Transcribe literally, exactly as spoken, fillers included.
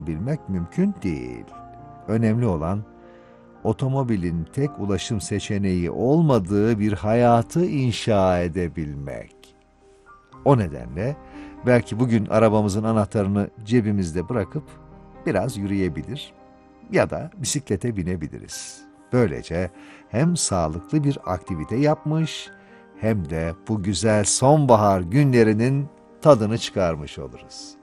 bilmek mümkün değil. Önemli olan otomobilin tek ulaşım seçeneği olmadığı bir hayatı inşa edebilmek. O nedenle belki bugün arabamızın anahtarını cebimizde bırakıp biraz yürüyebilir ya da bisiklete binebiliriz. Böylece hem sağlıklı bir aktivite yapmış hem de bu güzel sonbahar günlerinin tadını çıkarmış oluruz.